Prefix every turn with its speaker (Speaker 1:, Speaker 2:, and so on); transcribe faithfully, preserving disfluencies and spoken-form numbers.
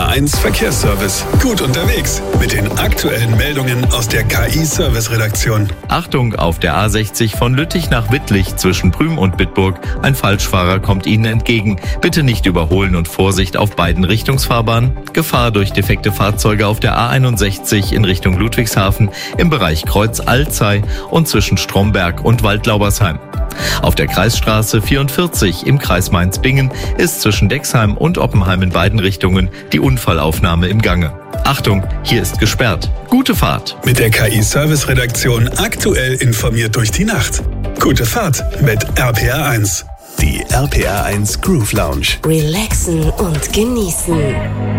Speaker 1: eins Verkehrsservice. Gut unterwegs mit den aktuellen Meldungen aus der K I-Service-Redaktion.
Speaker 2: Achtung, auf der A sechzig von Lüttich nach Wittlich zwischen Prüm und Bitburg. Ein Falschfahrer kommt Ihnen entgegen. Bitte nicht überholen und Vorsicht auf beiden Richtungsfahrbahnen. Gefahr durch defekte Fahrzeuge auf der A einundsechzig in Richtung Ludwigshafen im Bereich Kreuz Alzey und zwischen Stromberg und Waldlaubersheim. Auf der Kreisstraße vierundvierzig im Kreis Mainz-Bingen ist zwischen Dexheim und Oppenheim in beiden Richtungen die Unfallaufnahme im Gange. Achtung, hier ist gesperrt. Gute Fahrt.
Speaker 1: Mit der K I-Service-Redaktion aktuell informiert durch die Nacht. Gute Fahrt mit R P R eins. Die R P R eins Groove Lounge.
Speaker 3: Relaxen und genießen.